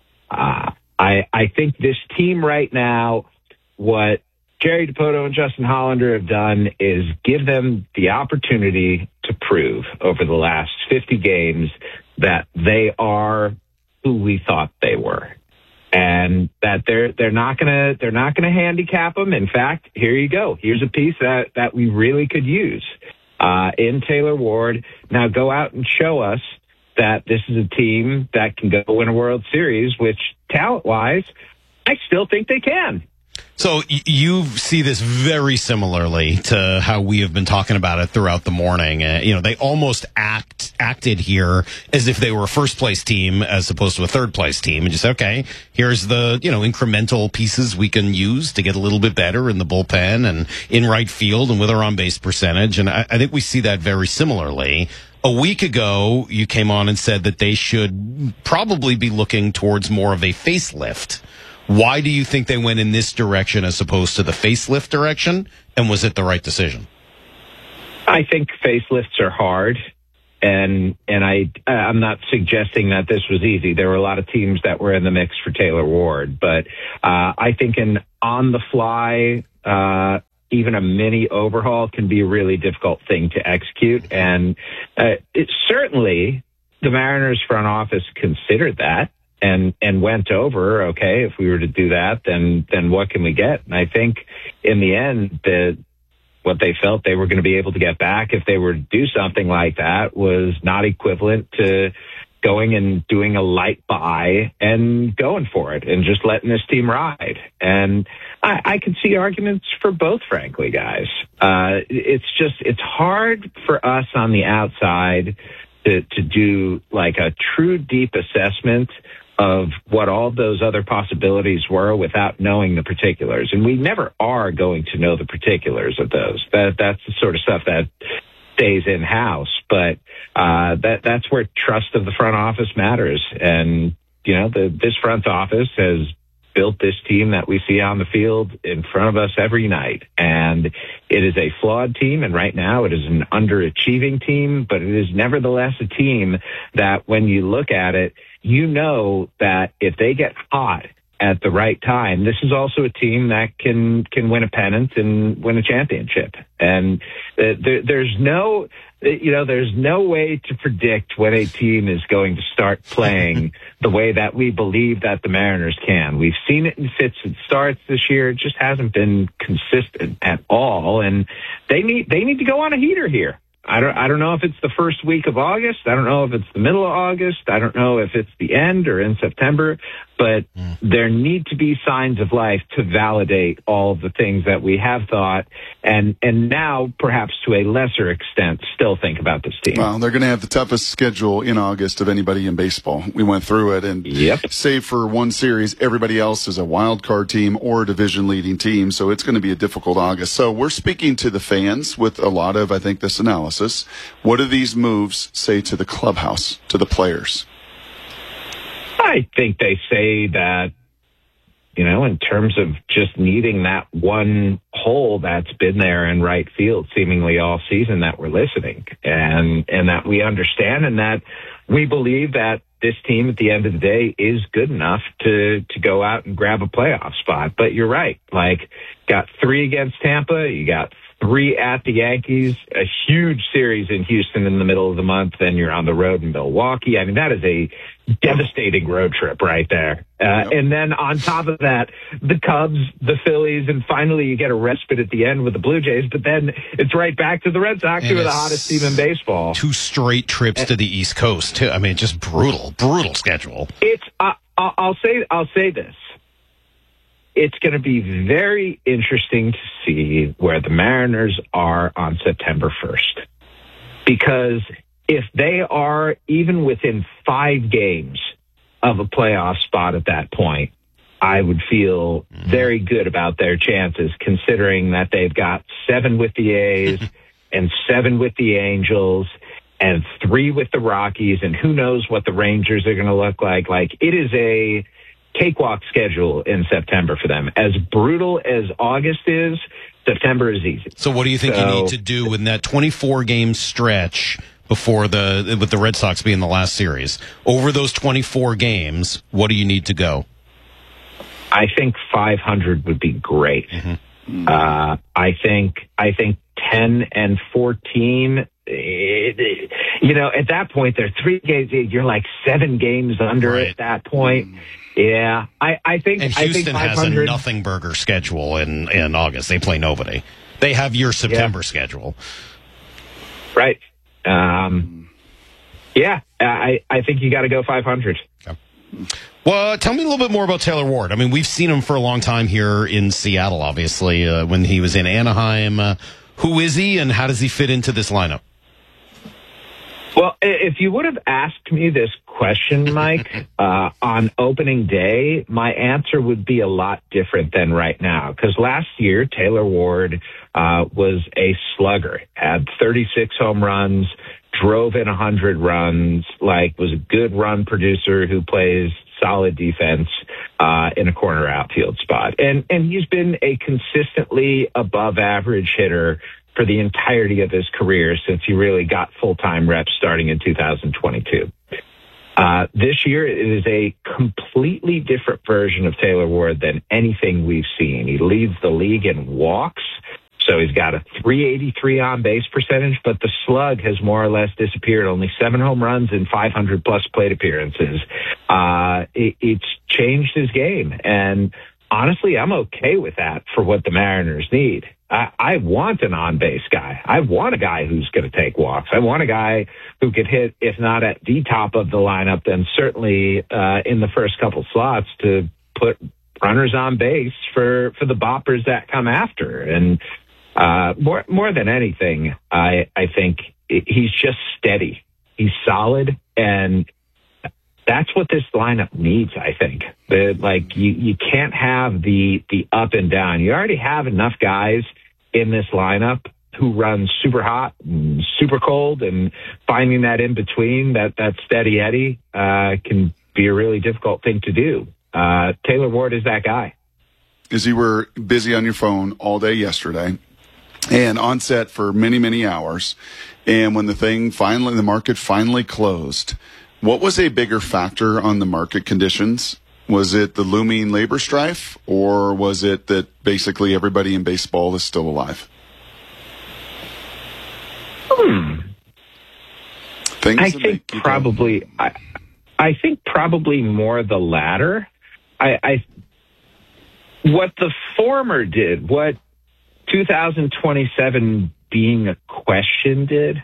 I think this team right now, what Jerry Dipoto and Justin Hollander have done is give them the opportunity to prove over the last 50 games that they are who we thought they were, and that they're not gonna handicap them. In fact, here you go. Here's a piece that we really could use in Taylor Ward. Now go out and show us that this is a team that can go win a World Series, which talent-wise, I still think they can. So you see this very similarly to how we have been talking about it throughout the morning. They almost acted here as if they were a first-place team as opposed to a third-place team, and just, okay, here's the, incremental pieces we can use to get a little bit better in the bullpen and in right field and with our on-base percentage. And I think we see that very similarly. A week ago, you came on and said that they should probably be looking towards more of a facelift. Why do you think they went in this direction as opposed to the facelift direction? And was it the right decision? I think facelifts are hard. And I'm not suggesting that this was easy. There were a lot of teams that were in the mix for Taylor Ward. But I think an on-the-fly, even a mini overhaul can be a really difficult thing to execute. And certainly the Mariners front office considered that and went over, okay, if we were to do that, then what can we get? And I think in the end, what they felt they were going to be able to get back if they were to do something like that was not equivalent to going and doing a light buy and going for it and just letting this team ride. And I can see arguments for both, frankly, guys. It's hard for us on the outside to do like a true deep assessment of what all those other possibilities were without knowing the particulars. And we never are going to know the particulars of those. That's the sort of stuff that stays in-house. But that's where trust of the front office matters. And, you know, this front office has built this team that we see on the field in front of us every night. And it is a flawed team, and right now it is an underachieving team, but it is nevertheless a team that when you look at it, you know that if they get hot at the right time, this is also a team that can win a pennant and win a championship. And there's no way to predict when a team is going to start playing the way that we believe that the Mariners can. We've seen it in fits and starts this year. It just hasn't been consistent at all. And they need to go on a heater here. I don't know if it's the first week of August. I don't know if it's the middle of August. I don't know if it's the end or in September. But there need to be signs of life to validate all of the things that we have thought and now, perhaps to a lesser extent, still think about this team. Well, they're going to have the toughest schedule in August of anybody in baseball. We went through it, and save for one series, everybody else is a wild card team or a division-leading team, so it's going to be a difficult August. So we're speaking to the fans with a lot of, I think, this analysis. What do these moves say to the clubhouse, to the players? I think they say that, you know, in terms of just needing that one hole that's been there in right field seemingly all season, that we're listening and that we understand and that we believe that this team at the end of the day is good enough to go out and grab a playoff spot. But you're right. Like, got 3 against Tampa. You got 3 at the Yankees, a huge series in Houston in the middle of the month. Then you're on the road in Milwaukee. I mean, that is a devastating road trip right there. And then on top of that, the Cubs, the Phillies, and finally you get a respite at the end with the Blue Jays. But then it's right back to the Red Sox, who are the hottest team in baseball. 2 straight trips to the East Coast, too. I mean, just brutal schedule. It's I'll say this. It's going to be very interesting to see where the Mariners are on September 1st. Because if they are even within 5 games of a playoff spot at that point, I would feel very good about their chances, considering that they've got 7 with the A's and 7 with the Angels and 3 with the Rockies, and who knows what the Rangers are going to look like. Like, it is a cakewalk schedule in September for them. As brutal as August is, September is easy. So what do you think you need to do in that 24-game stretch before with the Red Sox being the last series? Over those 24 games, what do you need to go? I think 500 would be great. I think 10 and 14. You know, at that point, they're 3 games. You're like 7 games under at that point. Yeah, I think. And Houston has a 500. nothing burger schedule in August. They play nobody. They have your September schedule. Right. Yeah, I think you got to go 500. Okay. Well, tell me a little bit more about Taylor Ward. I mean, we've seen him for a long time here in Seattle, obviously, when he was in Anaheim. Who is he, and how does he fit into this lineup? Well, if you would have asked me this question, Mike, on opening day, my answer would be a lot different than right now. Because last year, Taylor Ward was a slugger, had 36 home runs, drove in 100 runs, was a good run producer who plays solid defense in a corner outfield spot. And he's been a consistently above average hitter for the entirety of his career since he really got full-time reps starting in 2022. This year, it is a completely different version of Taylor Ward than anything we've seen. He leads the league in walks, so he's got a 383 on-base percentage, but the slug has more or less disappeared. Only 7 home runs and 500-plus plate appearances. It's changed his game, and honestly, I'm okay with that for what the Mariners need. I want an on-base guy. I want a guy who's going to take walks. I want a guy who could hit, if not at the top of the lineup, then certainly in the first couple slots to put runners on base for the boppers that come after. And more than anything, I think he's just steady. He's solid, and that's what this lineup needs, I think. You can't have the up and down. You already have enough guys in this lineup who run super hot and super cold, and finding that in between, that steady Eddie, can be a really difficult thing to do. Taylor Ward is that guy. As you were busy on your phone all day yesterday and on set for many, many hours, and when the market finally closed, what was a bigger factor on the market conditions? Was it the looming labor strife, or was it that basically everybody in baseball is still alive? I think probably more the latter. What the former did, what 2027 being a question did,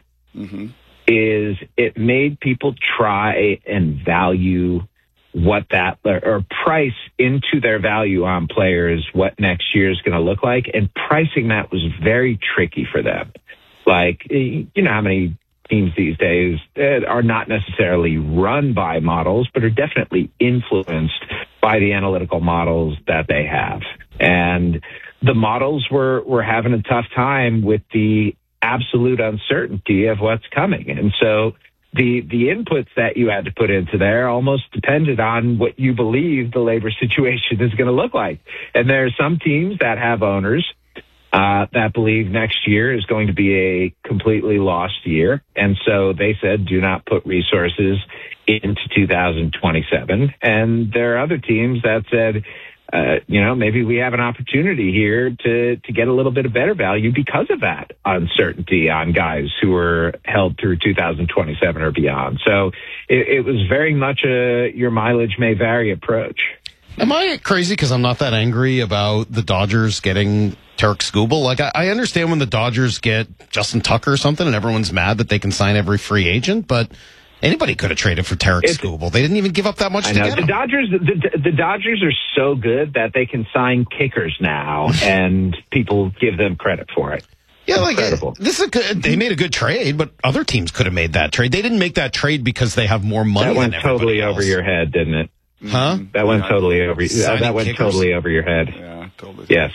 is it made people try and value what that, or price into their value on players what next year is going to look like. And pricing that was very tricky for them. You know how many teams these days are not necessarily run by models, but are definitely influenced by the analytical models that they have. And the models were having a tough time with the absolute uncertainty of what's coming. And so the inputs that you had to put into there almost depended on what you believe the labor situation is going to look like. And there are some teams that have owners that believe next year is going to be a completely lost year. And so they said, do not put resources into 2027. And there are other teams that said, maybe we have an opportunity here to get a little bit of better value because of that uncertainty on guys who are held through 2027 or beyond. So it was very much a your mileage may vary approach. Am I crazy because I'm not that angry about the Dodgers getting Tarik Skubal? I understand when the Dodgers get Justin Tucker or something and everyone's mad that they can sign every free agent, but anybody could have traded for Tarik Skubal. They didn't even give up that much to get him. The Dodgers are so good that they can sign kickers now, and people give them credit for it. Yeah, this is they made a good trade, but other teams could have made that trade. They didn't make that trade because they have more money. That went than totally else. over your head, didn't it? Huh? That went totally over. That went totally over your head. Yeah, totally. Yes.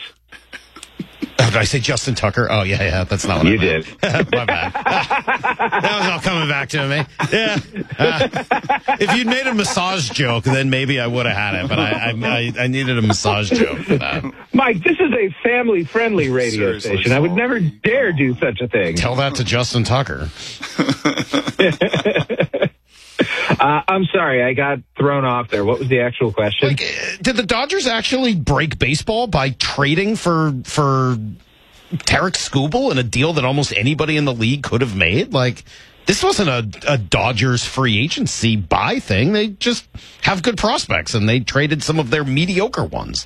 Did I say Justin Tucker? Oh, yeah, that's not what you I meant. did. My bad. That was all coming back to me. Yeah. If you'd made a massage joke, then maybe I would have had it, but I needed a massage joke for that. Mike, this is a family-friendly radio station. I would never dare do such a thing. Tell that to Justin Tucker. I'm sorry, I got thrown off there. What was the actual question? Did the Dodgers actually break baseball by trading for Tarik Skubal in a deal that almost anybody in the league could have made? This wasn't a Dodgers free agency buy thing. They just have good prospects, and they traded some of their mediocre ones.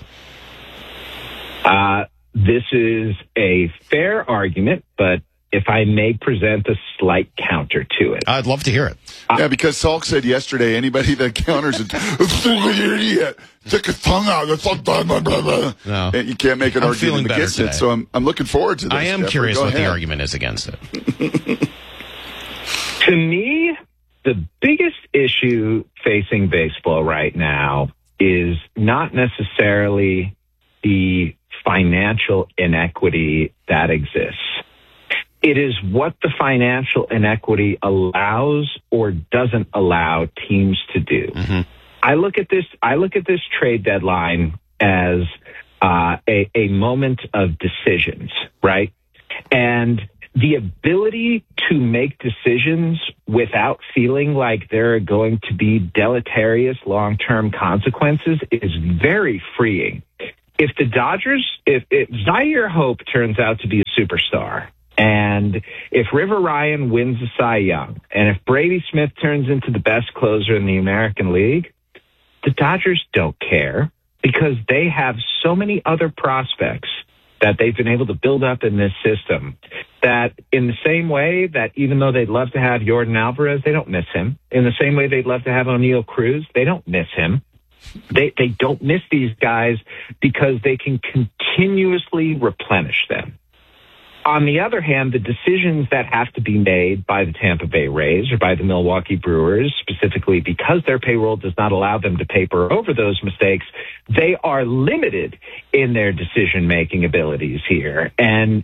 This is a fair argument, but if I may present a slight counter to it. I'd love to hear it. Yeah, because Salk said yesterday, anybody that counters it, idiot, take his tongue out. No. And you can't make an argument against it. So I'm looking forward to this. I am curious what the argument is against it. To me, the biggest issue facing baseball right now is not necessarily the financial inequity that exists. It is what the financial inequity allows or doesn't allow teams to do. I look at this trade deadline as a moment of decisions, right? And the ability to make decisions without feeling like there are going to be deleterious long-term consequences is very freeing. If the Dodgers, if Zaire Hope turns out to be a superstar, and if River Ryan wins the Cy Young, and if Brady Smith turns into the best closer in the American League, the Dodgers don't care because they have so many other prospects that they've been able to build up in this system that in the same way that even though they'd love to have Yordan Alvarez, they don't miss him. In the same way they'd love to have O'Neal Cruz, they don't miss him. They don't miss these guys because they can continuously replenish them. On the other hand, the decisions that have to be made by the Tampa Bay Rays or by the Milwaukee Brewers, specifically because their payroll does not allow them to paper over those mistakes, they are limited in their decision-making abilities here. And